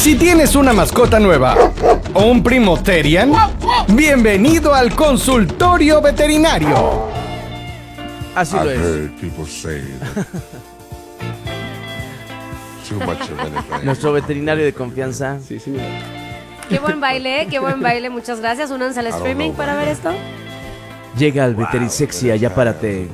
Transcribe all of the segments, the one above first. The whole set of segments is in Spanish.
Si tienes una mascota nueva o un primo Terian, bienvenido al consultorio veterinario. Así lo es. Nuestro veterinario de confianza. Sí, señor. Qué buen baile, muchas gracias. Únanse al streaming para ver esto. Llega al Veterisexy, allá párate.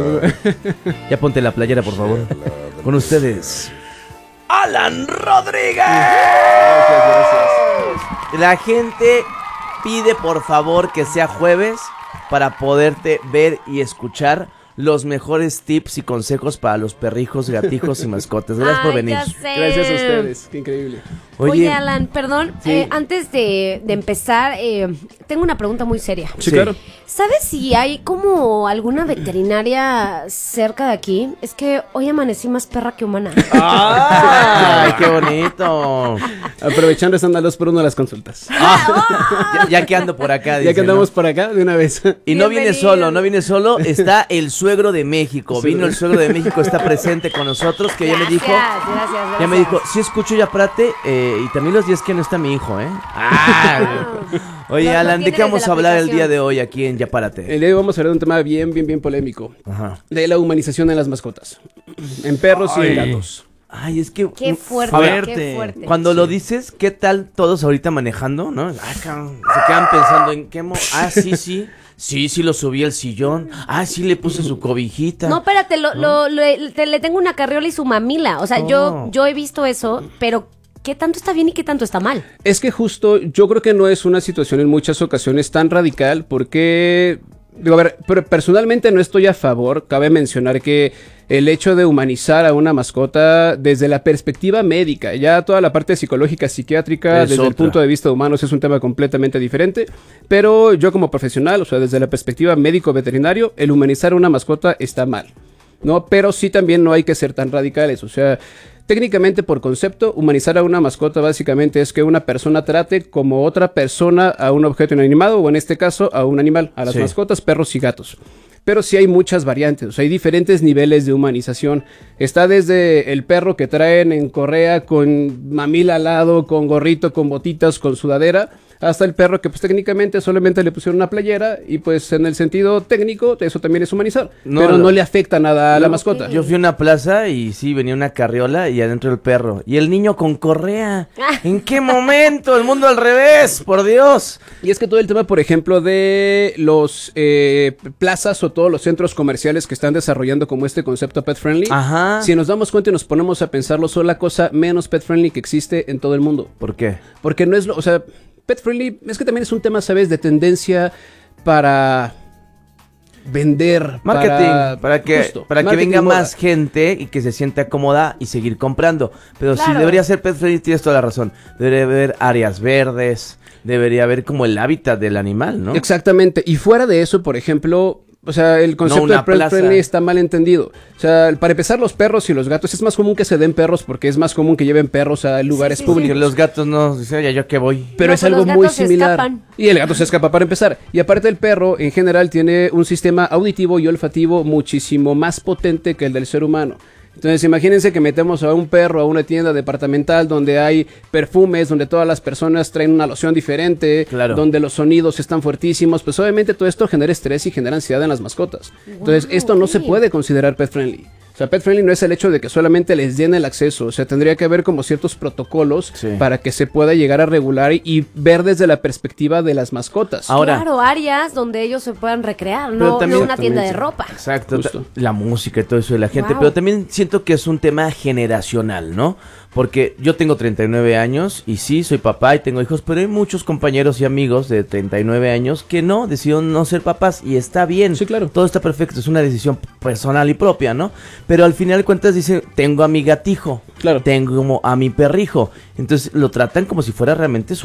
Ya ponte la playera, por favor. Con ustedes, Alan Rodríguez. Gracias. La gente pide por favor que sea jueves para poderte ver y escuchar los mejores tips y consejos para los perrijos, gatijos y mascotas. Gracias por venir. Ya sé. Gracias a ustedes. Qué increíble. Oye, Alan, perdón, Sí. antes de empezar, tengo una pregunta muy seria. Sí, claro. ¿Sabes si hay como alguna veterinaria cerca de aquí? Es que hoy amanecí más perra que humana. ¡Ay, qué bonito! Aprovechando están a 2 por 1 las consultas. Ya que ando por acá. Ya dice, que andamos ¿no? por acá, de una vez. Y no viene Bienvenido. no viene solo, está el suegro de México. Sí. Vino el suegro de México, está presente con nosotros, que ya me dijo, Gracias. ya me dijo, sí escucho ya párate, y también los días que no está mi hijo, ¿eh? Oye, Lo Alan, ¿de tiene qué vamos desde a la hablar el aplicación. día de hoy aquí en Ya Párate? El día de hoy vamos a hablar de un tema bien polémico. Ajá. De la humanización en las mascotas. En perros y en gatos. Ay, es que... Qué fuerte, A ver, qué fuerte. cuando lo dices, ¿qué tal todos ahorita manejando, no? Ay, cabrón, se quedan pensando en qué... Sí, lo subí al sillón. Ah, sí, le puse su cobijita. No, espérate, le tengo una carriola y su mamila. O sea, Oh. yo he visto eso, pero ¿qué tanto está bien y qué tanto está mal? Es que justo yo creo que no es una situación en muchas ocasiones tan radical porque, digo, a ver, pero personalmente no estoy a favor. Cabe mencionar que el hecho de humanizar a una mascota desde la perspectiva médica, ya toda la parte psicológica, psiquiátrica, Es desde el otra. punto de vista humano es un tema completamente diferente, pero yo como profesional, o sea, desde la perspectiva médico-veterinario, el humanizar a una mascota está mal, ¿no? Pero sí también no hay que ser tan radicales, o sea... Técnicamente, por concepto, humanizar a una mascota básicamente es que una persona trate como otra persona a un objeto inanimado, o en este caso, a un animal, a las Sí. mascotas, perros y gatos. Pero sí hay muchas variantes, o sea, hay diferentes niveles de humanización. Está desde el perro que traen en correa, con mamila al lado, con gorrito, con botitas, con sudadera, hasta el perro que pues técnicamente solamente le pusieron una playera y pues en el sentido técnico eso también es humanizar, pero no le afecta nada a la mascota. Yo fui a una plaza y sí, venía una carriola y adentro el perro. Y el niño con correa. ¿En qué momento? El mundo al revés, por Dios. Y es que todo el tema, por ejemplo, de los plazas o todos los centros comerciales que están desarrollando como este concepto pet friendly, Ajá. si nos damos cuenta y nos ponemos a pensarlo, son la cosa menos pet friendly que existe en todo el mundo. ¿Por qué? Porque no es o sea, pet friendly es que también es un tema, ¿sabes? De tendencia para vender, Marketing, para que marketing, venga moda. más gente y que se sienta cómoda y seguir comprando. Pero sí, Claro. debería ser pet friendly, tienes toda la razón. Debería haber áreas verdes, debería haber como el hábitat del animal, ¿no? Exactamente. Y fuera de eso, por ejemplo, o sea, el concepto una de pet plaza. friendly está mal entendido. O sea, para empezar, los perros y los gatos, es más común que se den perros porque es más común que lleven perros a lugares sí, públicos. Que los gatos no, dicen, oye, ¿yo qué voy? Pero No, es pues algo los muy gatos se similar. escapan. Y el gato se escapa para empezar. Y aparte el perro, en general, tiene un sistema auditivo y olfativo muchísimo más potente que el del ser humano. Entonces imagínense que metemos a un perro a una tienda departamental donde hay perfumes, donde todas las personas traen una loción diferente, Claro. donde los sonidos están fuertísimos, pues obviamente todo esto genera estrés y genera ansiedad en las mascotas. Entonces esto no se puede considerar pet friendly. O sea, pet friendly no es el hecho de que solamente les den el acceso, o sea, tendría que haber como ciertos protocolos Sí. para que se pueda llegar a regular y ver desde la perspectiva de las mascotas. Ahora- Claro, áreas donde ellos se puedan recrear, Pero no, también- no una tienda de Exactamente. ropa. Exacto, Justo. la música y todo eso de la gente, Wow. pero también siento que es un tema generacional, ¿no? Porque yo tengo 39 años y sí, soy papá y tengo hijos, pero hay muchos compañeros y amigos de 39 años que no, decidieron no ser papás y está bien. Sí, claro. Todo está perfecto, es una decisión personal y propia, ¿no? Pero al final de cuentas dicen, tengo a mi gatijo, Claro. tengo a mi perrijo, entonces lo tratan como si fuera realmente su